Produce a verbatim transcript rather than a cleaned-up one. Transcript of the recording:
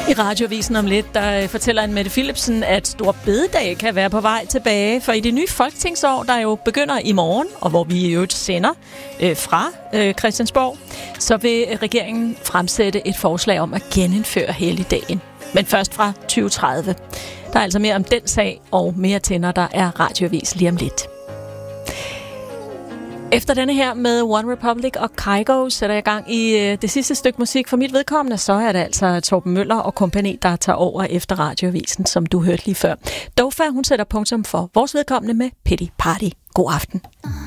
I Radioavisen om lidt, der fortæller en Mette Philipsen, at Store Bededag kan være på vej tilbage. For i det nye folketingsår, der jo begynder i morgen, og hvor vi i øvrigt sender øh, fra øh, Christiansborg, så vil regeringen fremsætte et forslag om at genindføre helligdagen. Men først fra tyve tredive. Der er altså mere om den sag og mere til, når der er Radioavis lige om lidt. Efter denne her med One Republic og Kygo sætter jeg gang i øh, det sidste stykke musik for mit vedkommende, så er det altså Torben Møller og kompagni, der tager over efter Radioavisen, som du hørte lige før. Dofa, hun sætter punktum for vores vedkommende med Pity Party. God aften.